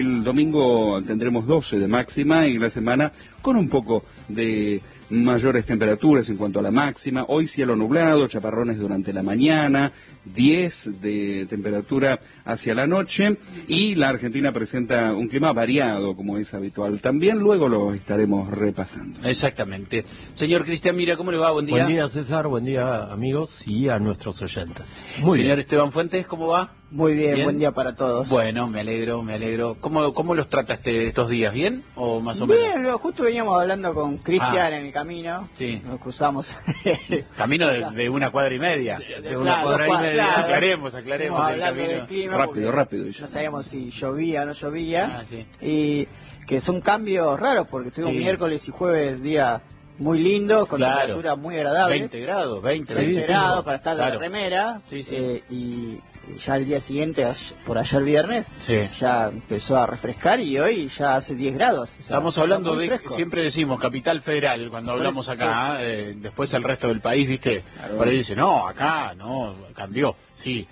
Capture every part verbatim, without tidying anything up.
El domingo tendremos doce de máxima y la semana con un poco de mayores temperaturas en cuanto a la máxima. Hoy cielo nublado, chaparrones durante la mañana, diez de temperatura hacia la noche, y la Argentina presenta un clima variado como es habitual. También luego lo estaremos repasando. Exactamente. Señor Cristian Mira, ¿cómo le va? Buen día. Buen día, César, buen día, amigos, y a nuestros oyentes. Muy Señor bien. Esteban Fuentes, ¿cómo va? Muy bien, ¿Bien? Buen día para todos. Bueno, me alegro, me alegro. ¿Cómo, cómo los trata este, estos días? ¿Bien o más o menos? Bien, lo- justo veníamos hablando con Cristian Ah. en el camino. Sí. Nos cruzamos. Camino de, de una cuadra y media. De una Claro, cuadra y dos media. cuadras. Aclaremos, aclaremos Estamos el hablando camino. del clima. Rápido, porque rápido, y ya. No sabíamos si llovía o no llovía. Ah, sí. Y que son cambios raros porque estuvimos Sí. miércoles y jueves día muy lindo, con Claro. temperaturas muy agradables. veinte grados, veinte, Sí, veinte sí, grados no. para estar en Claro. la remera. Sí, sí. eh, y ya el día siguiente, ay- por ayer viernes, Sí. ya empezó a refrescar y hoy ya hace diez grados. O sea, Estamos está hablando muy de, fresco. siempre decimos Capital Federal cuando Por hablamos eso, acá, eh, después el resto del país, viste, Claro. por ahí dice, no, acá, no, cambió, sí,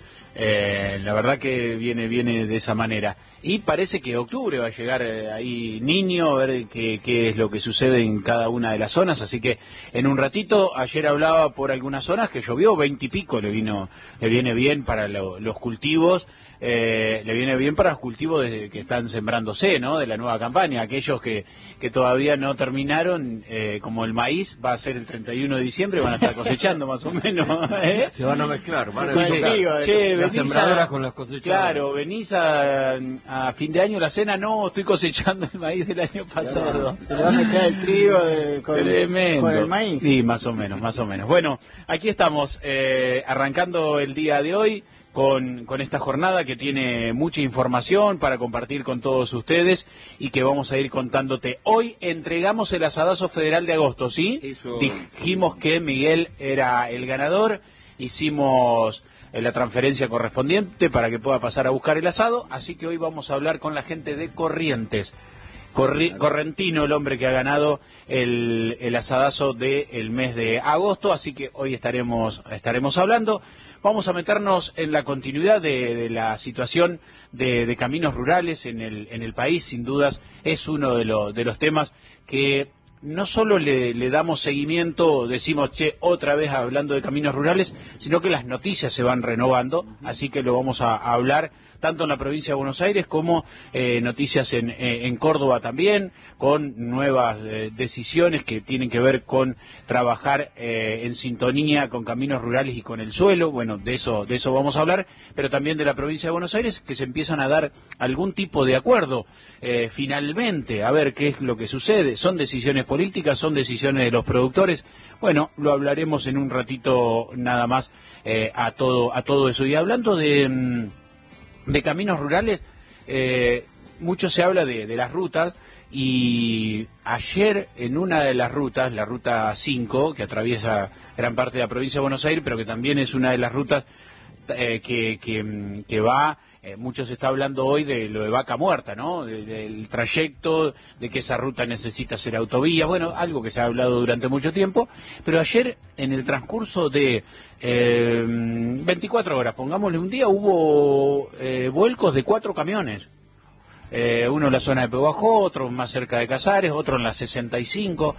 eh, la verdad que viene, viene de esa manera. Y parece que octubre va a llegar eh, ahí niño, a ver qué, qué es lo que sucede en cada una de las zonas, así que en un ratito, ayer hablaba por algunas zonas que llovió, veinte y pico, le vino, le viene bien para lo- los cultivos. Eh, le viene bien para los cultivos de, que están sembrándose, ¿no? De la nueva campaña. Aquellos que, que todavía no terminaron, eh, como el maíz, va a ser el treinta y uno de diciembre, van a estar cosechando más o menos. ¿eh? Se van a mezclar, van a Con el chocar. trigo, Che, las venís sembradoras a- con las cosechadoras. Claro, venís a, a fin de año la cena, no, estoy cosechando el maíz del año pasado. Se le va a mezclar el trigo de- con, Tremendo. con el maíz. Sí, más o menos, más o menos. Bueno, aquí estamos, eh, arrancando el día de hoy con, con esta jornada que tiene mucha información para compartir con todos ustedes y que vamos a ir contándote. Hoy entregamos el asadazo federal de agosto, ¿sí? Eso. Dijimos que Miguel era el ganador, hicimos eh, la transferencia correspondiente para que pueda pasar a buscar el asado, así que hoy vamos a hablar con la gente de Corrientes. Corri- Correntino, el hombre que ha ganado el, el asadazo del mes de agosto, así que hoy estaremos, estaremos hablando. Vamos a meternos en la continuidad de, de la situación de, de caminos rurales en el, en el país, sin dudas es uno de, lo- de los temas que no solo le, le damos seguimiento, decimos, che, otra vez hablando de caminos rurales, sino que las noticias se van renovando, así que lo vamos a, a hablar tanto en la provincia de Buenos Aires como eh, noticias en, eh, en Córdoba también, con nuevas eh, decisiones que tienen que ver con trabajar eh, en sintonía con caminos rurales y con el suelo. Bueno, de eso, de eso vamos a hablar, pero también de la provincia de Buenos Aires, que se empiezan a dar algún tipo de acuerdo, eh, finalmente, a ver qué es lo que sucede. Son decisiones políticas, son decisiones de los productores. Bueno, lo hablaremos en un ratito nada más eh, a todo, a todo eso. Y hablando de... mm, de caminos rurales, eh, mucho se habla de, de las rutas, y ayer en una de las rutas, la ruta cinco, que atraviesa gran parte de la provincia de Buenos Aires, pero que también es una de las rutas eh, que, que, mm, que va, eh, mucho se está hablando hoy de lo de Vaca Muerta, ¿no? De- del trayecto, de que esa ruta necesita ser autovía, bueno, algo que se ha hablado durante mucho tiempo, pero ayer en el transcurso de eh, veinticuatro horas, pongámosle un día, hubo eh, vuelcos de cuatro camiones. Eh, uno en la zona de Pehuajó, otro más cerca de Casares, otro en la sesenta y cinco.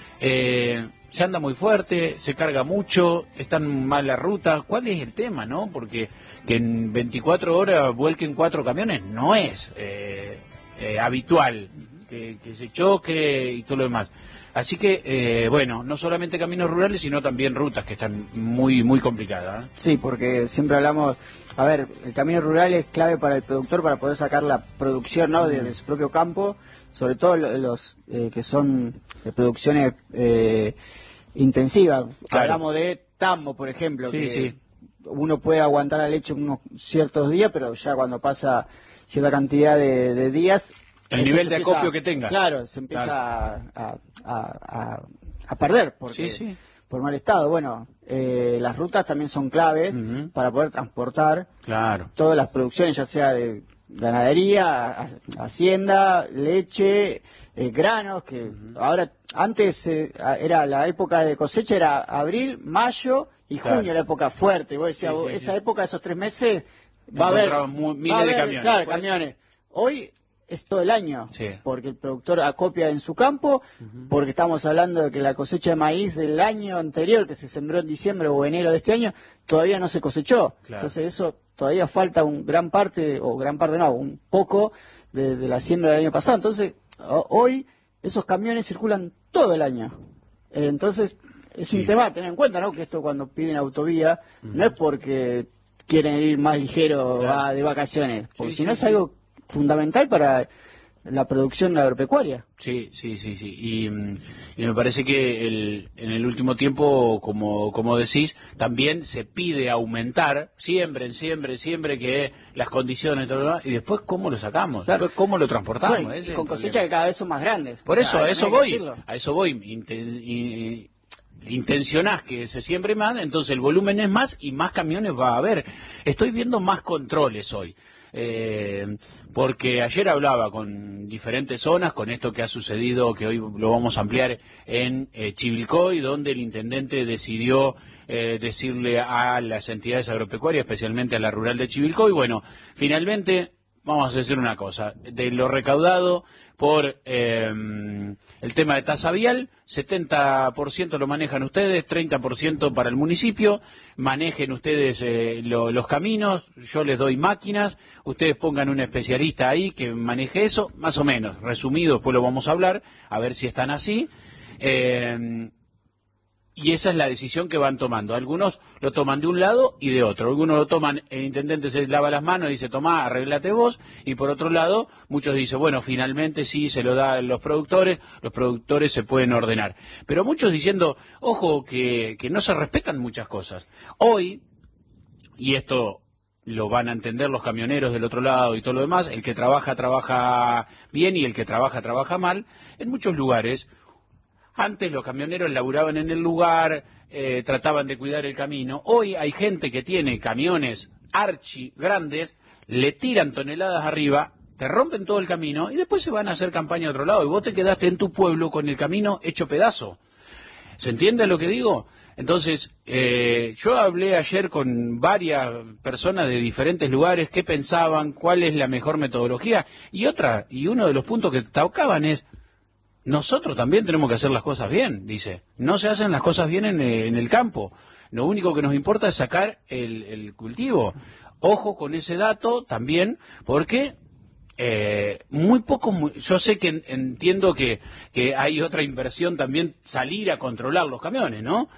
Eh, se anda muy fuerte, se carga mucho, están mal las rutas. ¿Cuál es el tema, no? Porque que en veinticuatro horas vuelquen cuatro camiones no es eh, eh, habitual, que, que se choque y todo lo demás. Así que, eh, bueno, no solamente caminos rurales, sino también rutas que están muy, muy complicadas, ¿eh? Sí, porque siempre hablamos, a ver, el camino rural es clave para el productor para poder sacar la producción, ¿no?, de, de su propio campo, sobre todo lo- los eh, que son de producciones eh, intensivas. Claro. Hablamos de tambo, por ejemplo, Sí, que sí. uno puede aguantar la leche unos ciertos días, pero ya cuando pasa cierta cantidad de, de días... El eso nivel se de empieza- acopio que tenga. Claro, se empieza Claro. A, a- a- a perder, porque Sí, sí. por mal estado. Bueno, eh, las rutas también son claves Ujú. para poder transportar Claro. todas las producciones, ya sea de ganadería, ha- hacienda, leche, eh, granos, que ahora, antes eh, a- era la época de cosecha, era abril, mayo y Claro. junio, la época fuerte. Y vos decías, Sí, vos, sí, esa sí. época, esos tres meses, va a haber, Encontraban mu- miles va a de haber, camiones. claro, Pues- camiones. Hoy es todo el año, Sí. porque el productor acopia en su campo, uh-huh. porque estamos hablando de que la cosecha de maíz del año anterior, que se sembró en diciembre o enero de este año, todavía no se cosechó. Claro. Entonces eso todavía falta un gran parte, o gran parte no, un poco de, de la siembra del año pasado. Entonces hoy esos camiones circulan todo el año. Eh, entonces es sí. un tema a tener en cuenta, ¿no? Que esto cuando piden autovía uh-huh. no es porque quieren ir más ligero claro. a, de vacaciones, porque sí, si no sí, es sí. algo fundamental para la producción agropecuaria. Sí, sí, sí, sí. Y, y me parece que el, en el último tiempo, como, como decís, también se pide aumentar, siempre, siempre, siempre que las condiciones, todo lo demás, y después cómo lo sacamos, claro. después cómo lo transportamos. Bueno, y con cosechas que cada vez son más grandes. Por eso, o sea, a eso voy, a eso voy. Inten, in, intencionás que se siembre más, entonces el volumen es más y más camiones va a haber. Estoy viendo más controles hoy. Eh, porque ayer hablaba con diferentes zonas, con esto que ha sucedido, que hoy lo vamos a ampliar en eh, Chivilcoy, donde el intendente decidió eh, decirle a las entidades agropecuarias, especialmente a la rural de Chivilcoy, bueno, finalmente vamos a decir una cosa, de lo recaudado por eh, el tema de tasa vial, setenta por ciento lo manejan ustedes, treinta por ciento para el municipio, manejen ustedes eh, lo, los caminos, yo les doy máquinas, ustedes pongan un especialista ahí que maneje eso, más o menos, resumido, después lo vamos a hablar, a ver si están así. Eh, Y esa es la decisión que van tomando. Algunos lo toman de un lado y de otro. Algunos lo toman, el intendente se lava las manos y dice, tomá, arreglate vos. Y por otro lado, muchos dicen, bueno, finalmente sí, se lo dan los productores, los productores se pueden ordenar. Pero muchos diciendo, ojo, que, que no se respetan muchas cosas. Hoy, y esto lo van a entender los camioneros del otro lado y todo lo demás, el que trabaja, trabaja bien y el que trabaja, trabaja mal, en muchos lugares. Antes los camioneros laburaban en el lugar, eh, trataban de cuidar el camino. Hoy hay gente que tiene camiones archi grandes, le tiran toneladas arriba, te rompen todo el camino y después se van a hacer campaña a otro lado. Y vos te quedaste en tu pueblo con el camino hecho pedazo. ¿Se entiende lo que digo? Entonces, eh, yo hablé ayer con varias personas de diferentes lugares, qué pensaban, cuál es la mejor metodología. Y otra, y uno de los puntos que tocaban es, nosotros también tenemos que hacer las cosas bien, dice. No se hacen las cosas bien en, en el campo. Lo único que nos importa es sacar el, el cultivo. Ojo con ese dato también, porque eh, muy poco, muy, yo sé que entiendo que, que hay otra inversión también, salir a controlar los camiones, ¿no?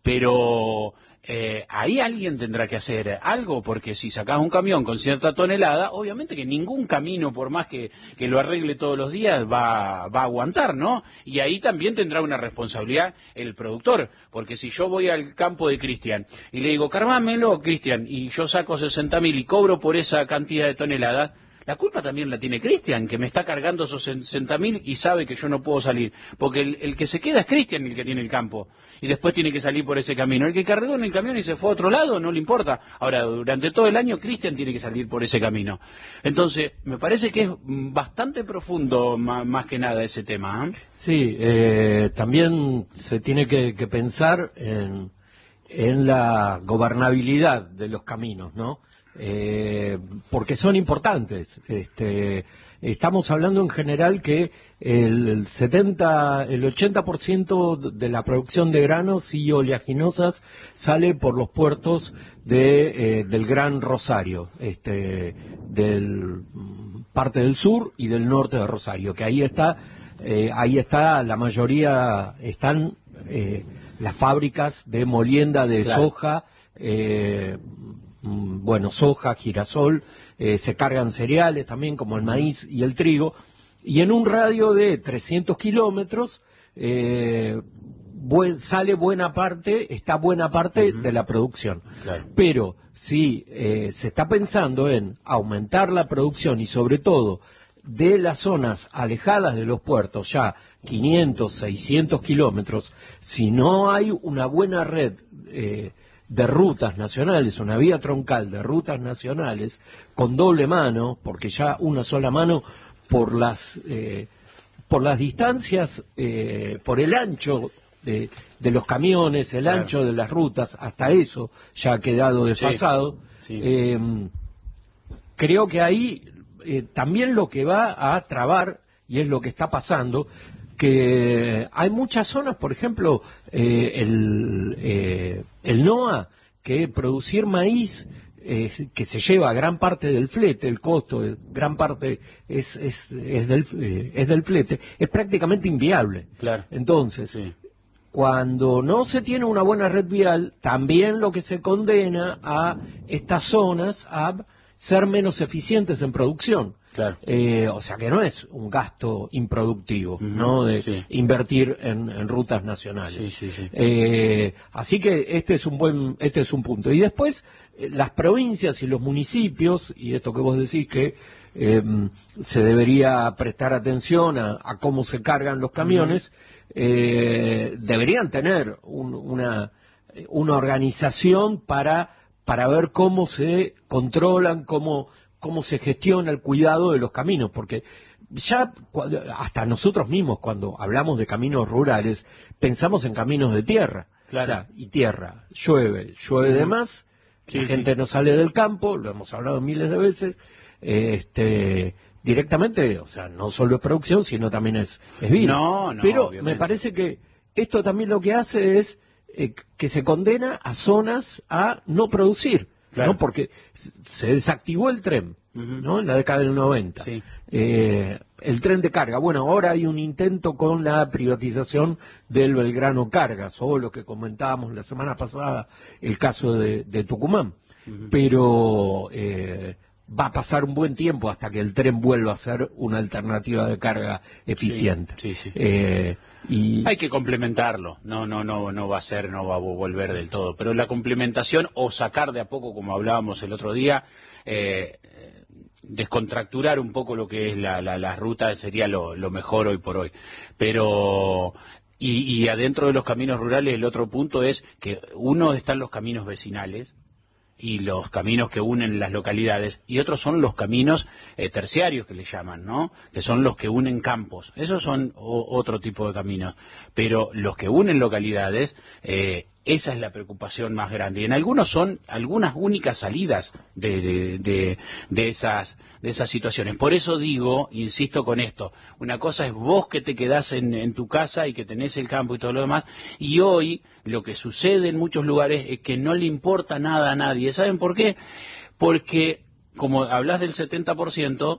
Pero eh, ahí alguien tendrá que hacer algo, porque si sacás un camión con cierta tonelada, obviamente que ningún camino, por más que, que lo arregle todos los días, va, va a aguantar, ¿no? Y ahí también tendrá una responsabilidad el productor, porque si yo voy al campo de Cristian y le digo, cargámelo, Cristian, y yo saco sesenta mil y cobro por esa cantidad de toneladas, la culpa también la tiene Cristian, que me está cargando esos sesenta mil y sabe que yo no puedo salir. Porque el, el que se queda es Cristian el que tiene el campo. Y después tiene que salir por ese camino. El que cargó en el camión y se fue a otro lado, no le importa. Ahora, durante todo el año, Cristian tiene que salir por ese camino. Entonces, me parece que es bastante profundo, más, más que nada, ese tema. ¿eh? Sí, eh, también se tiene que, que pensar en, en la gobernabilidad de los caminos, ¿no? Eh, porque son importantes. Este, estamos hablando en general que el, el setenta, el ochenta por ciento de la producción de granos y oleaginosas sale por los puertos de, eh, del Gran Rosario, este, del parte del sur y del norte de Rosario, que ahí está, eh, ahí está la mayoría, están eh, las fábricas de molienda de claro. soja. Eh, bueno, soja, girasol, eh, se cargan cereales también como el maíz y el trigo, y en un radio de trescientos kilómetros eh, buen, sale buena parte, está buena parte uh-huh. de la producción. Claro. Pero si eh, se está pensando en aumentar la producción y sobre todo de las zonas alejadas de los puertos, ya quinientos, seiscientos kilómetros, si no hay una buena red eh, de rutas nacionales, una vía troncal de rutas nacionales con doble mano, porque ya una sola mano por las eh, por las distancias, eh, por el ancho de, de los camiones, el claro. ancho de las rutas, hasta eso ya ha quedado desfasado. Sí, sí. Eh, creo que ahí eh, también lo que va a trabar, y es lo que está pasando, que hay muchas zonas, por ejemplo, eh, el, eh, el NOA, que producir maíz, eh, que se lleva gran parte del flete, el costo, de gran parte es, es, es, del, eh, es del flete, es prácticamente inviable. Claro. Entonces, Sí. cuando no se tiene una buena red vial, también lo que se condena a estas zonas a ser menos eficientes en producción. Claro. Eh, o sea que no es un gasto improductivo, Uh-huh. ¿no? De Sí. invertir en, en rutas nacionales. Sí, sí, sí. Eh, así que este es un buen, este es un punto. Y después eh, las provincias y los municipios, y esto que vos decís que eh, se debería prestar atención a, a cómo se cargan los camiones, uh-huh. eh, deberían tener un, una, una organización para, para ver cómo se controlan, cómo cómo se gestiona el cuidado de los caminos, porque ya hasta nosotros mismos cuando hablamos de caminos rurales pensamos en caminos de tierra, claro. O sea, y tierra, llueve, llueve de más, sí, la gente sí. no sale del campo, lo hemos hablado miles de veces, eh, este directamente, o sea, no solo es producción, sino también es, es vida. No, no, pero obviamente. me parece que esto también lo que hace es eh, que se condena a zonas a no producir. Claro. ¿No? Porque se desactivó el tren, uh-huh. ¿no? En la década del noventa. Sí. Eh, el tren de carga. Bueno, ahora hay un intento con la privatización del Belgrano Cargas, o lo que comentábamos la semana pasada, el caso de, de Tucumán. Uh-huh. Pero eh, va a pasar un buen tiempo hasta que el tren vuelva a ser una alternativa de carga eficiente. Sí, sí, sí. Eh, y... Hay que complementarlo, no, no, no, no va a ser, no va a volver del todo, pero la complementación o sacar de a poco, como hablábamos el otro día, eh, descontracturar un poco lo que es la, la, la ruta sería lo, lo mejor hoy por hoy. Pero y, y adentro de los caminos rurales el otro punto es que uno están los caminos vecinales y los caminos que unen las localidades, y otros son los caminos eh, terciarios que le llaman, ¿no? Que son los que unen campos. Esos son o, otro tipo de caminos. Pero los que unen localidades, eh, esa es la preocupación más grande. Y en algunos son algunas únicas salidas de, de, de, de, esas, de esas situaciones. Por eso digo, insisto con esto, una cosa es vos que te quedás en, en tu casa y que tenés el campo y todo lo demás, y hoy lo que sucede en muchos lugares es que no le importa nada a nadie. ¿Saben por qué? Porque, como hablas del setenta por ciento,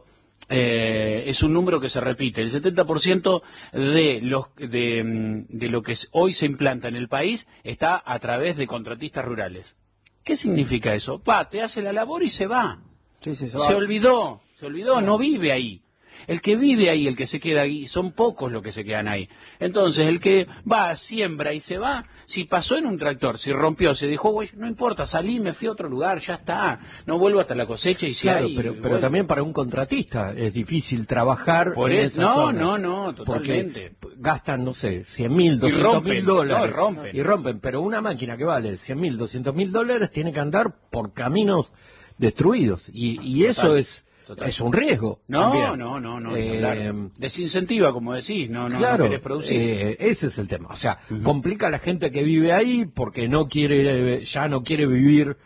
eh, es un número que se repite. El setenta por ciento de, los, de, de lo que hoy se implanta en el país está a través de contratistas rurales. ¿Qué significa eso? Va, te hace la labor y se va. Sí, sí, se Se va. olvidó, se olvidó, no vive ahí. El que vive ahí, el que se queda ahí, son pocos los que se quedan ahí. Entonces, el que va, siembra y se va, si pasó en un tractor, si rompió, se dijo, güey, no importa, salí, me fui a otro lugar, ya está, no vuelvo hasta la cosecha y si Claro, hay, pero, pero bueno. también para un contratista es difícil trabajar Por en eso, esa no, zona. no, no, totalmente. Porque gastan, no sé, cien mil, doscientos mil dólares. no, rompen. Y rompen, pero una máquina que vale cien mil, doscientos mil dólares tiene que andar por caminos destruidos. Y, y eso Total. es... Total. Es un riesgo. No, también. no, no, no, Eh, claro. Desincentiva, como decís, no, no, claro, no querés producir. eh, ese es el tema. O sea, Uh-huh. complica a la gente que vive ahí porque no quiere, ya no quiere vivir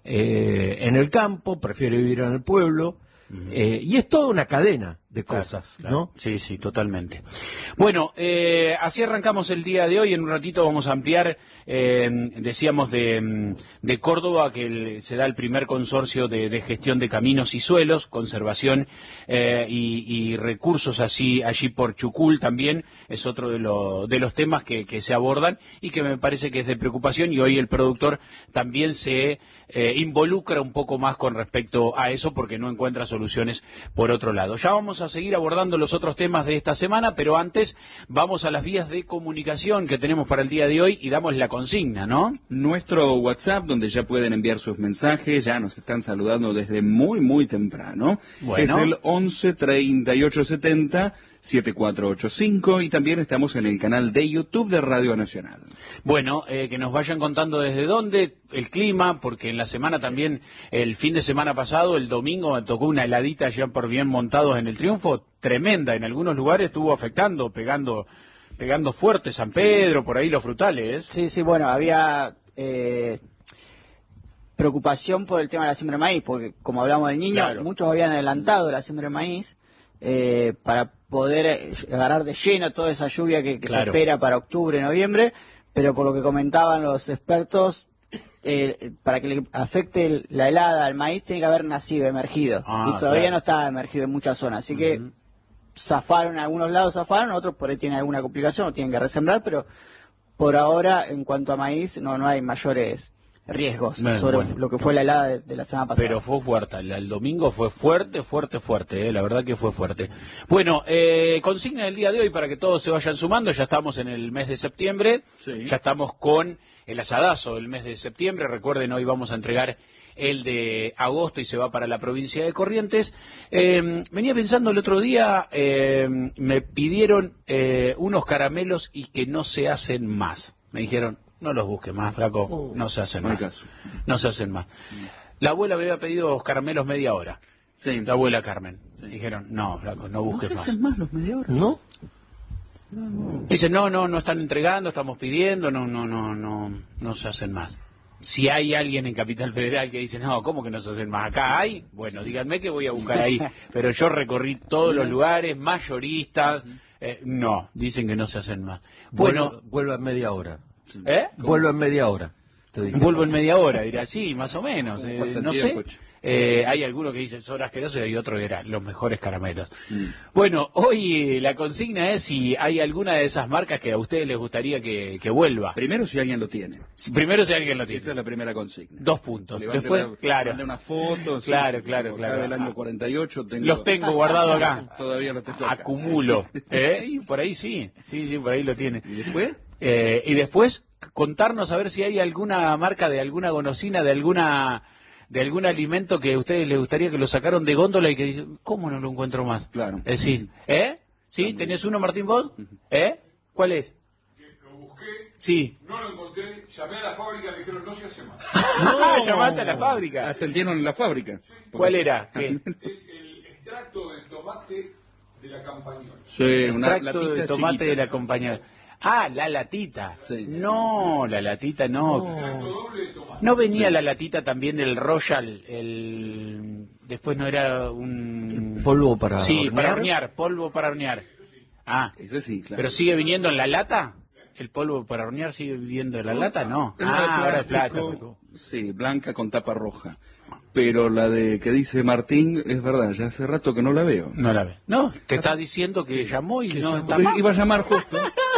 eh, en el campo, prefiere vivir en el pueblo. Uh-huh. eh, y es toda una cadena de cosas, claro, claro. ¿no? Sí, sí, totalmente. Bueno, eh, así arrancamos el día de hoy. En un ratito vamos a ampliar, eh, decíamos, de, de Córdoba, que el, se da el primer consorcio de, de gestión de caminos y suelos, conservación eh, y, y recursos así, allí por Chucul también, es otro de, lo, de los temas que, que se abordan y que me parece que es de preocupación, y hoy el productor también se eh, involucra un poco más con respecto a eso porque no encuentra soluciones por otro lado. Ya vamos a seguir abordando los otros temas de esta semana, pero antes vamos a las vías de comunicación que tenemos para el día de hoy y damos la consigna, ¿no? Nuestro WhatsApp, donde ya pueden enviar sus mensajes, ya nos están saludando desde muy, muy temprano. Bueno. Es el once, treinta y ocho, setenta, setenta y cuatro ochenta y cinco, y también estamos en el canal de YouTube de Radio Nacional. Bueno, eh, que nos vayan contando desde dónde, el clima, porque en la semana también, el fin de semana pasado, el domingo, me tocó una heladita ya por bien montados en el Triunfo, tremenda, en algunos lugares estuvo afectando, pegando pegando fuerte San Pedro, por ahí los frutales. Sí, sí, bueno, había... Eh, preocupación por el tema de la siembra de maíz, porque como hablamos del niño, Claro. muchos habían adelantado la siembra de maíz eh, para poder eh, agarrar de lleno toda esa lluvia que, que Claro. se espera para octubre, noviembre, pero por lo que comentaban los expertos, eh, para que le afecte el- la helada al maíz tiene que haber nacido, emergido, Ah, y todavía claro. no está emergido en muchas zonas, así que zafaron, en algunos lados zafaron, otros por ahí tienen alguna complicación, o tienen que resembrar, pero por ahora, en cuanto a maíz, no, no hay mayores riesgos Bien, sobre bueno. lo que fue la helada de, de la semana pasada. Pero fue fuerte, el, el domingo fue fuerte, fuerte, fuerte, eh, la verdad que fue fuerte. Bueno, eh, consigna del día de hoy para que todos se vayan sumando, ya estamos en el mes de septiembre, Sí. ya estamos con el asadazo del mes de septiembre, recuerden, hoy vamos a entregar el de agosto y se va para la provincia de Corrientes. Eh, venía pensando el otro día, eh, me pidieron eh, unos caramelos y que no se hacen más. Me dijeron, no los busques más, flaco, no se hacen no hay más. caso. No se hacen más. La abuela me había pedido los caramelos media hora. Sí. La abuela Carmen. Dijeron, no, flaco, no ¿No busques se más. hacen más los media hora? ¿No? Dicen, no, no, no están entregando, estamos pidiendo, no, no, no, no, no se hacen más. Si hay alguien en Capital Federal que dice, no, ¿cómo que no se hacen más? Acá hay, bueno, díganme que voy a buscar ahí. Pero yo recorrí todos los lugares, mayoristas, eh, no, dicen que no se hacen más. Bueno, Vuelvo, vuelvo en media hora. ¿eh? Vuelvo en media hora. te dije. Vuelvo en media hora, dirá, sí, más o menos, eh, pasa el no tiempo, sé. che? Eh, hay algunos que dicen son asquerosos y hay otros que eran los mejores caramelos. Mm. Bueno, hoy eh, la consigna es si hay alguna de esas marcas que a ustedes les gustaría que, que vuelva. Primero si alguien lo tiene. Si- Primero si alguien lo tiene. Esa es la primera consigna. Dos puntos. Levante Después, la- claro. mande una foto. sí, Claro, claro, como claro. acá del año cuarenta y ocho tengo... Los tengo guardados acá. Todavía los tengo acá. Acumulo. Sí. ¿Eh? Y por ahí sí. Sí, sí, por ahí lo tiene. ¿Y después? Eh, y después contarnos a ver si hay alguna marca de alguna golosina, de alguna de algún alimento que a ustedes les gustaría que lo sacaron de góndola y que dicen, ¿cómo no lo encuentro más? Claro. Es decir, ¿eh? ¿Sí? ¿Tenés uno, Martín, vos? ¿Eh? ¿Cuál es? Lo busqué, Sí. no lo encontré, llamé a la fábrica, me dijeron no se hace más. No, llamaste a la fábrica. Hasta entendieron en la fábrica. ¿Cuál era? ¿Qué? Es el extracto de tomate de la campañola. Sí, una Extracto latita de tomate chiquita. de la compañía. Ah, la latita. Sí, no, la latita no. Extracto doble de tomate. ¿No venía la latita también del Royal? El... Después no era un... Polvo para Sí, hornear. para hornear, polvo para hornear. Ah, Ese sí, claro. ¿pero sigue viniendo en la lata? ¿El polvo para hornear sigue viniendo en la lata? No. Es una de Ah, ahora es plástico, plata. Sí, blanca con tapa roja. Pero la de que dice Martín, es verdad, ya hace rato que no la veo. No la ve. No, te está diciendo que llamó y no está Porque más. iba a llamar justo.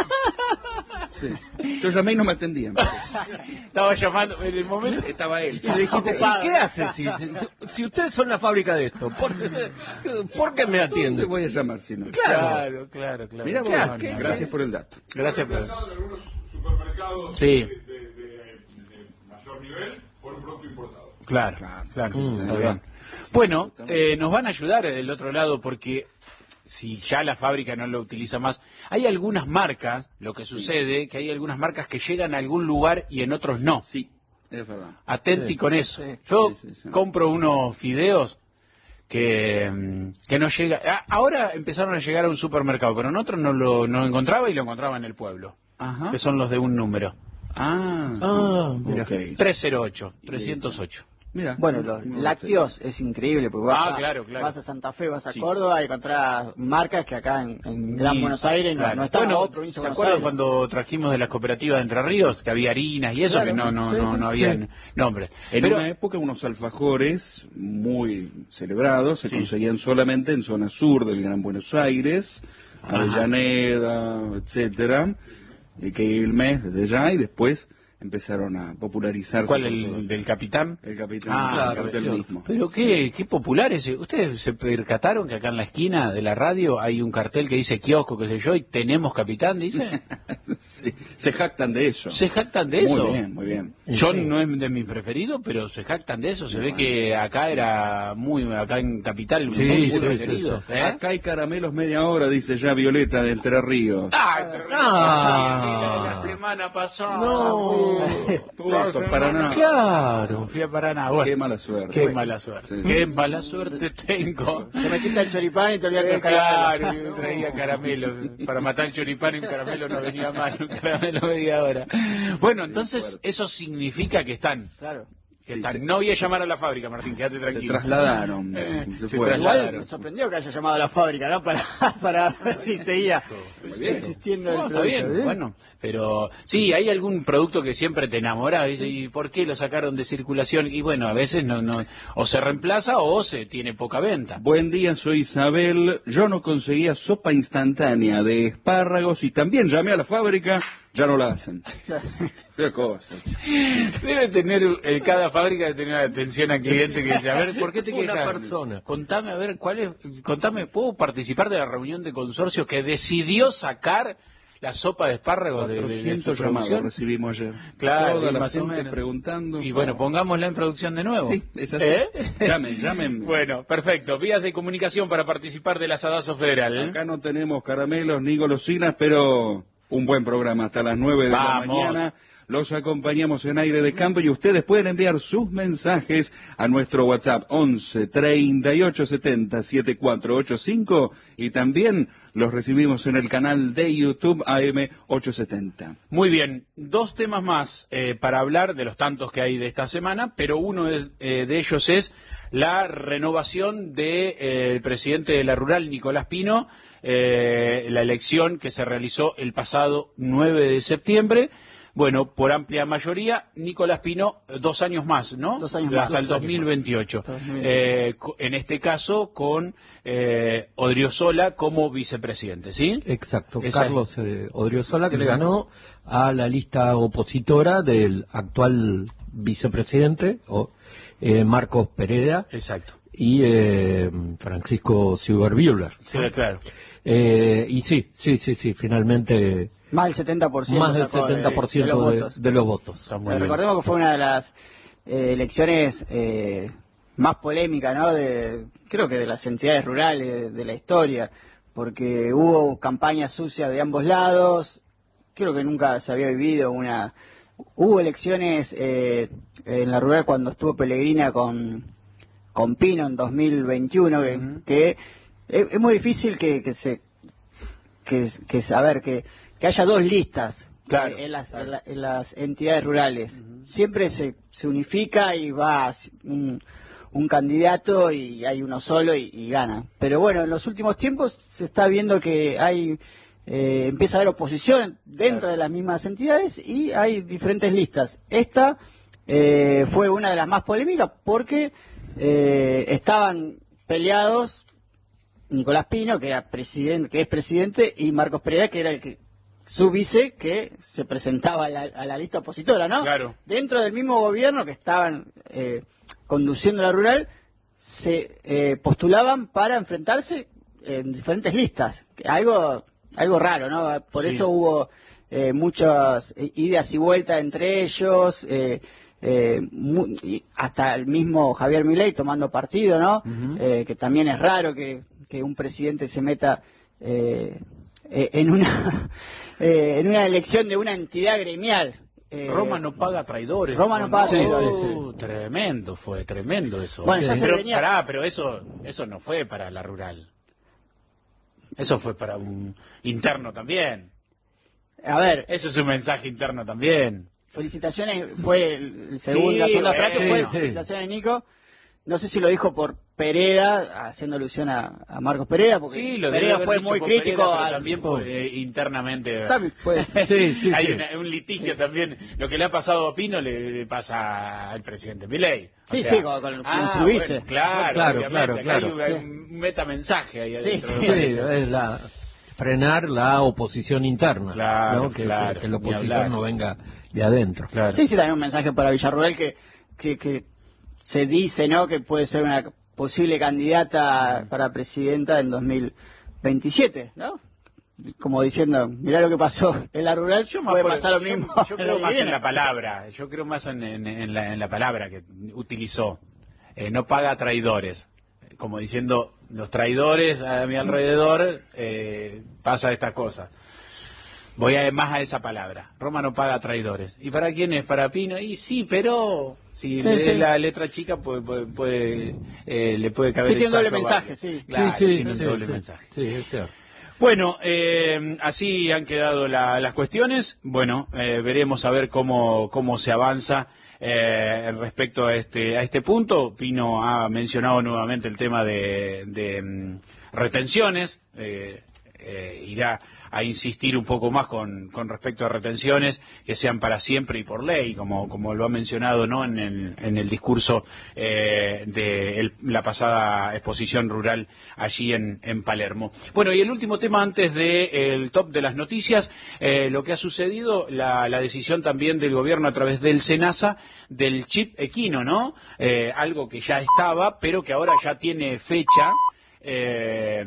Sí. Yo llamé y no me atendían. Estaba llamando en el momento. Estaba él. Y le dijiste, ¿y qué hace si, si, si ustedes son la fábrica de esto? ¿Por, ¿por qué me ¿Dónde atienden? voy a llamar si no? Claro, claro, claro. Mira vos, Claro, no, no. gracias por el dato. Gracias por... Reemplazado en algunos supermercados Sí. de, de- de- de mayor nivel por un producto importado. Claro, Claro. claro. Mm, Está ahí bien. va. Bueno, eh, nos van a ayudar del otro lado porque si ya la fábrica no lo utiliza más, hay algunas marcas, lo que sucede, que hay algunas marcas que llegan a algún lugar y en otros no. Sí, es verdad. Atenti Sí, con eso. sí. Yo Sí, sí, sí. compro unos fideos que, mm, que no llega. Ah, ahora empezaron a llegar a un supermercado, pero en otros no lo no encontraba y lo encontraba en el pueblo, Ajá. que son los de un número. Ah, Ah, mira. ok. trescientos ocho, trescientos ocho. Mira. Bueno, los no lo lácteos es increíble, porque vas, Ah, a, claro, claro. vas a Santa Fe, vas a Sí. Córdoba y encontrás marcas que acá en, en Gran Y- Buenos Aires no- claro. no, están, Bueno, o provincia ¿se de Buenos acuerdan Aires. cuando trajimos de las cooperativas de Entre Ríos, que había harinas y eso, Claro, que no no sí, no, sí, no habían sí. nombres? En Pero- una época unos alfajores muy celebrados se Sí. conseguían solamente en zona sur del Gran Buenos Aires, Avellaneda, etcétera, y que el mes desde ya y después empezaron a popularizarse. ¿Cuál, por el todo. del capitán? El capitán, Ah, el claro, capitán sí. mismo. Pero qué, qué populares. ¿Ustedes se percataron que acá en la esquina de la radio hay un cartel que dice kiosco, qué sé yo, y tenemos capitán, dice? Sí, se jactan de eso. ¿Se jactan de eso? Muy bien, muy bien. John no es de mi preferido, pero se jactan de eso. Se ve que acá era muy, acá en Capital, Sí, muy, muy sí, preferido. sí, ¿eh? Acá hay caramelos media hora, dice ya Violeta de Entre Ríos. ¡Ah! pero Ah. la semana pasada. No. Puto, para nada. Claro. No fui a Paraná. Bueno, Qué mala suerte. Qué mala suerte. Sí. Qué mala suerte tengo. Te metiste al choripán y te olvidaste Eh, los caramelos. claro, yo traía caramelo. Para matar el choripán, un caramelo no venía mal, un caramelo media hora. Bueno, entonces, eso significa que están. Claro. Ya Sí, está. se- No voy a llamar a la fábrica, Martín, quédate Se tranquilo. trasladaron. Eh, se se fueron. trasladaron. Igual me sorprendió que haya llamado a la fábrica, ¿no? Para, para ver si seguía existiendo el No, está producto. bien, bueno, pero sí, hay algún producto que siempre te enamora y, y ¿por qué lo sacaron de circulación? Y bueno, a veces no, no, o se reemplaza o se tiene poca venta. Buen día, soy Isabel. Yo no conseguía sopa instantánea de espárragos y también llamé a la fábrica, ya no la hacen. Qué cosa. Debe tener, eh, cada fábrica debe tener atención al cliente que dice, a ver, ¿por qué te Una quejas? persona. Contame, a ver, ¿cuál es? Contame, ¿puedo participar de la reunión de consorcio que decidió sacar la sopa de espárragos de, de- de su cuatrocientos llamados producción? recibimos ayer. Claro, Toda y la más o gente menos. preguntando. Y bueno, pongámosla en producción de nuevo. Sí, es así. ¿Eh? Llamen, llamen. Bueno, perfecto. Vías de comunicación para participar del asadazo federal. ¿eh? Acá no tenemos caramelos ni golosinas, pero un buen programa hasta las nueve de Vamos. la mañana. Los acompañamos en Aire de Campo y ustedes pueden enviar sus mensajes a nuestro WhatsApp once treinta y ocho setenta setenta y cuatro ochenta y cinco y también los recibimos en el canal de YouTube A M ochocientos setenta. Muy bien, dos temas más eh, para hablar de los tantos que hay de esta semana, pero uno de, eh, de ellos es la renovación del de, eh, presidente de la Rural, Nicolás Pino, eh, la elección que se realizó el pasado nueve de septiembre. Bueno, por amplia mayoría, Nicolás Pino, dos años más, ¿no? Dos años más, Hasta el dos años dos mil veintiocho. más. dos mil Eh, co- en este caso, con eh, Odriozola como vicepresidente, ¿sí? Exacto, Esa es. Carlos eh, Odriozola, que le ganó a la lista opositora del actual vicepresidente, o, eh, Marcos Pereda, Exacto. y eh, Francisco Silverbühler. Sí, claro. Eh, y sí, sí, sí, sí, finalmente Más del setenta por ciento. más del sacó de- setenta por ciento de los de, votos. de los votos. Está muy Eh, bien. recordemos que fue una de las eh, elecciones eh, más polémicas, ¿no? De, creo que de las entidades rurales de, de la historia, porque hubo campañas sucias de ambos lados. Creo que nunca se había vivido una. Hubo elecciones eh, en la rural cuando estuvo Pellegrina con con Pino en dos mil veintiuno, que, que es, es muy difícil que, que se que, que saber que, que haya dos listas. Claro, en las, claro. en la- en las entidades rurales. Siempre se, se unifica y va un, un candidato y hay uno solo y, y gana. Pero bueno, en los últimos tiempos se está viendo que hay eh, empieza a haber oposición dentro Claro. de las mismas entidades y hay diferentes listas. Esta eh, fue una de las más polémicas porque eh, estaban peleados Nicolás Pino, que era presidente, que es presidente, y Marcos Pereira, que era el que su vice, que se presentaba a la, a la lista opositora, ¿no? Claro. Dentro del mismo gobierno que estaban eh, conduciendo la rural, se eh, postulaban para enfrentarse en diferentes listas. Que Algo, algo raro, ¿no? Por Sí. eso hubo eh, muchas idas y vueltas entre ellos. Eh, eh, mu- y hasta el mismo Javier Milei tomando partido, ¿no? Eh, que también es raro que, que un presidente se meta eh, eh, en una eh, en una elección de una entidad gremial. Eh, Roma no paga traidores. Roma no paga Sí, traidores, sí, sí. sí. Tremendo fue, tremendo eso. Bueno, ya se pero, venía- pará, pero eso, eso no fue para la rural. Eso fue para un interno también. A ver, Eso es un mensaje interno también. felicitaciones, fue el, el segundo, Sí, la segunda bueno, frase fue sí. felicitaciones Nico. No sé si lo dijo por Pereda, haciendo alusión a, a Marcos Pereda, porque Sí, lo debe Pereda haber fue dicho muy por crítico Pereda, pero al- también por, eh, internamente. También puede ser. Sí, sí, Hay sí. una- un litigio también. Lo que le ha pasado a Pino le, le pasa al presidente Milei. O Sí, sea, sí, con- con- con ah, su vice. bueno, claro, Claro, obviamente, claro, acá claro. Hay, un- hay Sí. un metamensaje ahí Sí, adentro. sí, me Sí, parece. es la frenar la oposición interna, Claro, ¿no? que, claro, que- que la ni oposición hablar. no venga de adentro. Claro. Sí, sí, también un mensaje para Villarruel que, que, que se dice, ¿no?, que puede ser una posible candidata para presidenta en dos mil veintisiete, ¿no? Como diciendo, mirá lo que pasó en la rural, Yo más puede por- pasar lo yo- mismo. Yo, en creo que más en viene. la palabra. Yo creo más en, en- en la, en la palabra que utilizó. Eh, no paga traidores. Como diciendo, los traidores a mi alrededor eh, pasa esta cosa. Voy a, más a esa palabra. Roma no paga traidores. ¿Y para quién es? ¿Para Pino? Y sí, pero si Sí, le sí. des la letra chica puede, puede, puede, eh, le puede caber Sí, el tiene un doble salto a mensaje, varios. sí. Claro, sí, sí, tiene un sí, doble sí. mensaje. Sí, es cierto. Bueno, eh, así han quedado la, las cuestiones. Bueno, eh, veremos a ver cómo, cómo se avanza eh, respecto a este, a este punto. Pino ha mencionado nuevamente el tema de, de um, retenciones. Eh, eh, irá a insistir un poco más con, con respecto a retenciones que sean para siempre y por ley, como, como lo ha mencionado, ¿no?, en el, en el discurso eh, de el, la pasada exposición rural allí en, en Palermo. Bueno, y el último tema antes del top de las noticias, eh, lo que ha sucedido, la, la decisión también del gobierno a través del SENASA del chip equino, ¿no? Eh, algo que ya estaba, pero que ahora ya tiene fecha. Eh,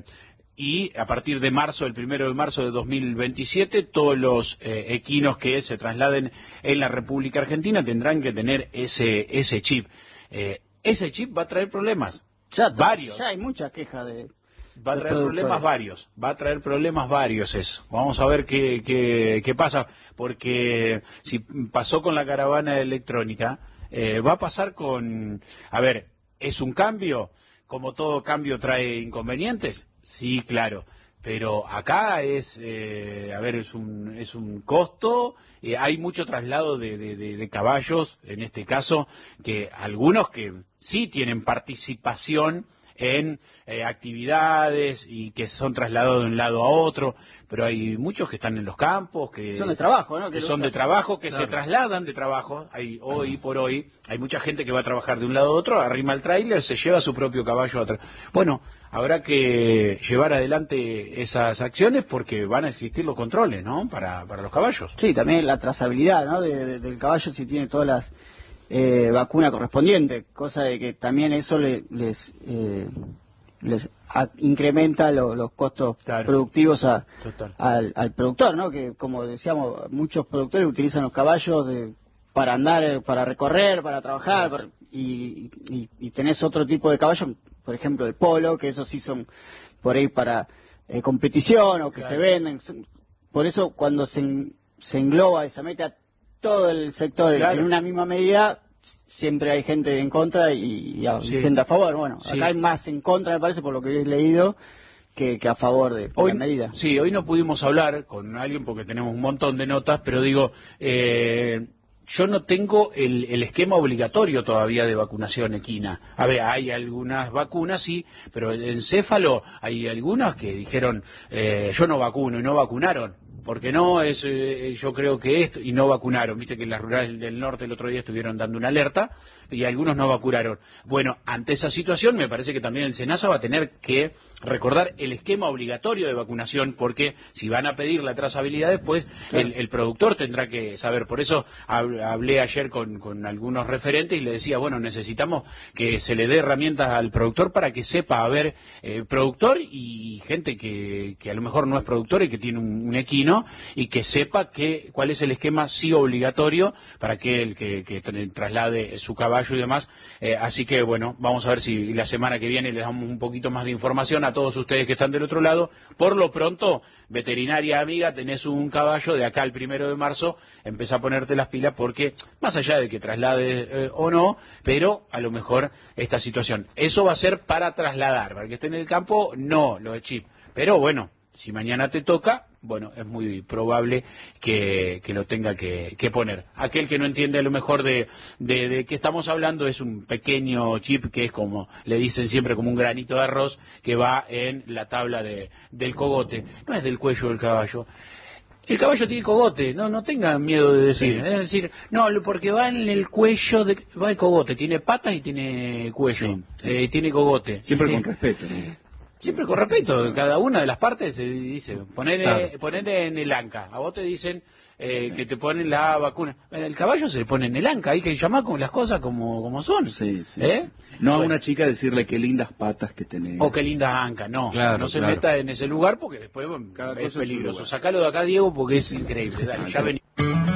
Y a partir de marzo, el primero de marzo de dos mil veintisiete, todos los eh, equinos que se trasladen en la República Argentina tendrán que tener ese ese chip. Eh, ese chip va a traer problemas, Ya, varios. Ya hay mucha queja de... Va a traer problemas varios, va a traer problemas varios eso. Vamos a ver qué, qué, qué pasa, porque si pasó con la caravana electrónica, eh, va a pasar con... A ver, ¿es un cambio? Como todo cambio trae inconvenientes. Sí, claro, pero acá es, eh, a ver, es un, es un costo, eh, hay mucho traslado de, de, de, de caballos, en este caso, que algunos que sí tienen participación en eh, actividades y que son trasladados de un lado a otro, pero hay muchos que están en los campos, que son de trabajo, ¿no? Que, que son de trabajo, que claro. se trasladan de trabajo. Hay hoy por hoy hay mucha gente que va a trabajar de un lado a otro, arrima el tráiler, se lleva su propio caballo a otro. Bueno, habrá que llevar adelante esas acciones porque van a existir los controles, ¿no? Para, para los caballos. Sí, también la trazabilidad, ¿no? De, de, del caballo, si tiene todas las eh, vacunas correspondientes, cosa de que también eso le, les eh, les a, incrementa lo, los costos claro. productivos a, al, al productor, ¿no? Que como decíamos, muchos productores utilizan los caballos de, para andar, para recorrer, para trabajar, para, y, y, y tenés otro tipo de caballos, por ejemplo el polo, que esos sí son por ahí para eh, competición o que claro. se venden. Por eso cuando se, se engloba y se mete a todo el sector claro. en una misma medida, siempre hay gente en contra y, y sí. gente a favor. Bueno, sí. acá hay más en contra, me parece, por lo que he leído, que, que a favor de, de hoy, la medida. Sí, hoy no pudimos hablar con alguien porque tenemos un montón de notas, pero digo... Eh, yo no tengo el, el esquema obligatorio todavía de vacunación equina. A ver, hay algunas vacunas, sí, pero el encéfalo hay algunas que dijeron, eh, yo no vacuno y no vacunaron. Porque no, es eh, yo creo que esto, y no vacunaron. Viste que en las rurales del norte el otro día estuvieron dando una alerta y algunos no vacunaron. Bueno, ante esa situación me parece que también el SENASA va a tener que recordar el esquema obligatorio de vacunación, porque si van a pedir la trazabilidad después, claro. el, el productor tendrá que saber. Por eso hablé ayer con, con algunos referentes y le decía, bueno, necesitamos que se le dé herramientas al productor para que sepa, a ver, eh, productor y gente que, que a lo mejor no es productor y que tiene un, un equino, y que sepa que, cuál es el esquema sí obligatorio para que el que, que traslade su caballo y demás. Eh, así que, bueno, vamos a ver si la semana que viene les damos un poquito más de información a todos ustedes que están del otro lado. Por lo pronto, veterinaria amiga, tenés un caballo de acá al primero de marzo, empezá a ponerte las pilas porque, más allá de que traslade eh, o no, pero a lo mejor esta situación. Eso va a ser para trasladar, para que esté en el campo, no, lo de chip. Pero bueno, si mañana te toca, bueno, es muy probable que, que lo tenga que, que poner. Aquel que no entiende a lo mejor de, de, de qué estamos hablando es un pequeño chip que es como, le dicen siempre, como un granito de arroz que va en la tabla de, del cogote. No es del cuello del caballo. El caballo tiene cogote, no no tengan miedo de decir, sí. es decir, no, porque va en el cuello, de, va el cogote, tiene patas y tiene cuello, sí, sí. Eh, tiene cogote. Siempre eh, con respeto, ¿no? Siempre con respeto, cada una de las partes se dice, poner, claro. poner en el anca, a vos te dicen eh, sí. que te ponen la vacuna, bueno, el caballo se le pone en el anca, hay que llamar con las cosas como, como son. Sí, sí. ¿Eh? No bueno. a una chica decirle qué lindas patas que tenés. O qué lindas ancas, no, claro, no se claro. meta en ese lugar porque después bueno, es peligroso. Sacalo de acá, Diego, porque es increíble. Dale, ya vení.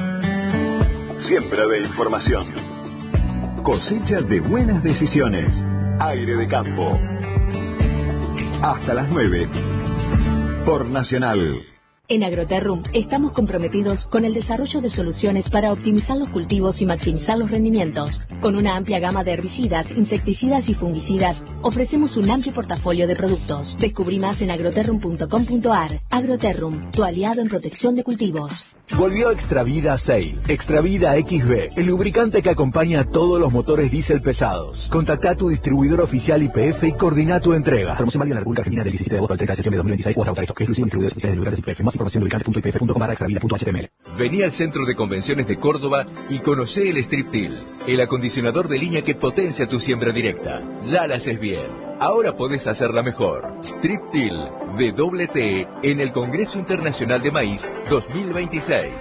Siempre de información. Cosecha de buenas decisiones. Aire de campo. Hasta las nueve. Por Nacional. En Agroterrum estamos comprometidos con el desarrollo de soluciones para optimizar los cultivos y maximizar los rendimientos. Con una amplia gama de herbicidas, insecticidas y fungicidas, ofrecemos un amplio portafolio de productos. Descubrí más en agroterrum punto com punto ar. Agroterrum, tu aliado en protección de cultivos. Volvió Extravida seis, Extravida X B, el lubricante que acompaña a todos los motores diésel pesados. Contacta a tu distribuidor oficial Y P F y coordina tu entrega. Promoción válida en la República Argentina del diecisiete de agosto al treinta de septiembre de dos mil veintiséis o hasta agotar esto. Exclusivo distribuidores especiales de lubricantes Y P F. Más información en lubricante punto i p f punto com barra extravida punto h t m l. Vení al Centro de Convenciones de Córdoba y conocé el Strip-Till, el acondicionador de línea que potencia tu siembra directa. Ya la haces bien. Ahora podés hacerla mejor. Strip-Till de doble T en el Congreso Internacional de Maíz dos mil veintiséis.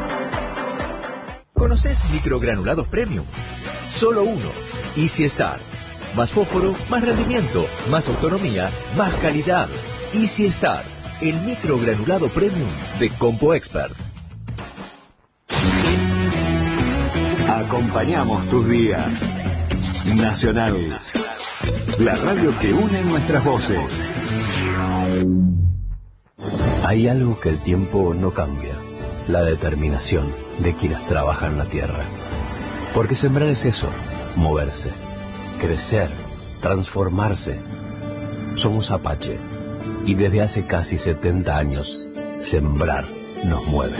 ¿Conoces microgranulados premium? Solo uno. Easy Start. Más fósforo, más rendimiento, más autonomía, más calidad. Easy Start. El microgranulado premium de Compo Expert. Acompañamos tus días. Nacional. La radio que une nuestras voces. Hay algo que el tiempo no cambia. La determinación de quienes trabajan la tierra. Porque sembrar es eso, moverse, crecer, transformarse. Somos Apache y desde hace casi setenta años, sembrar nos mueve.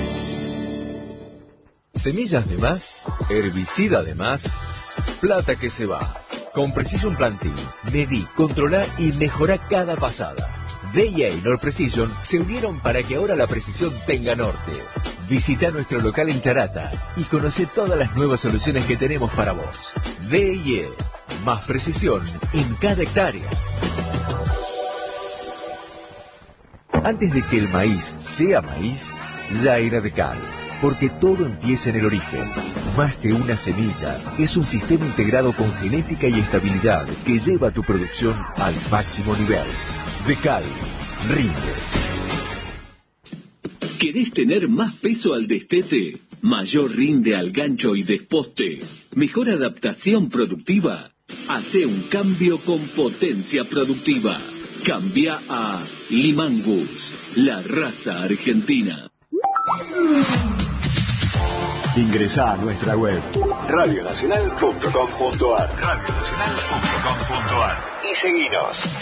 Semillas de más, herbicida de más, plata que se va. Con Precision Planting, medí, controlá y mejorá cada pasada. D I A y Nord Precision se unieron para que ahora la precisión tenga norte. Visita nuestro local en Charata y conoce todas las nuevas soluciones que tenemos para vos. D I A, más precisión en cada hectárea. Antes de que el maíz sea maíz, ya era de cal. Porque todo empieza en el origen. Más que una semilla, es un sistema integrado con genética y estabilidad que lleva tu producción al máximo nivel. Decal, rinde. ¿Querés tener más peso al destete? ¿Mayor rinde al gancho y desposte? ¿Mejor adaptación productiva? Hace un cambio con potencia productiva. Cambia a Limangus, la raza argentina. Ingresá a nuestra web radio nacional punto com punto ar radio nacional punto com punto ar y seguinos.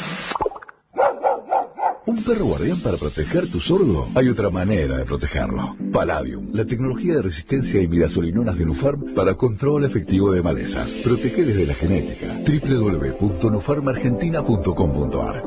¿Un perro guardián para proteger tu sorgo? Hay otra manera de protegerlo. Palladium, la tecnología de resistencia a imidazolinonas de Nufarm para control efectivo de malezas. Protege desde la genética. doble u doble u doble u punto nufarm argentina punto com punto ar.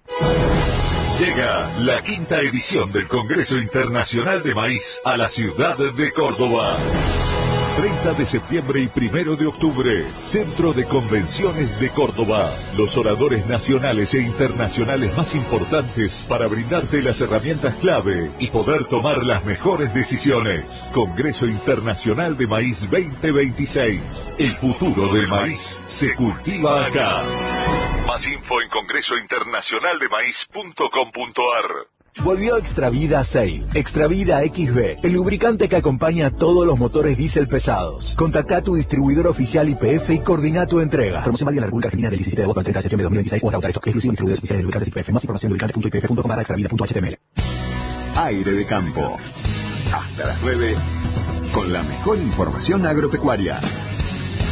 Llega la quinta edición del Congreso Internacional de Maíz a la ciudad de Córdoba. treinta de septiembre y primero de octubre, Centro de Convenciones de Córdoba. Los oradores nacionales e internacionales más importantes para brindarte las herramientas clave y poder tomar las mejores decisiones. Congreso Internacional de Maíz veinte veintiséis. El futuro del maíz se cultiva acá. Más info en congreso internacional de maíz punto com punto ar. Volvió Extravida seis, Extravida X B, el lubricante que acompaña a todos los motores diésel pesados. Contacta a tu distribuidor oficial Y P F y coordina tu entrega. Promoción válida en la República Argentina del diecisiete de agosto al treinta de septiembre de dos mil veintiséis o hasta agotar esto. Exclusivo distribuidores especiales de lubricantes Y P F. Más información en lubricante punto i p f punto com barra extravida punto h t m l. Aire de campo. Hasta las nueve, con la mejor información agropecuaria.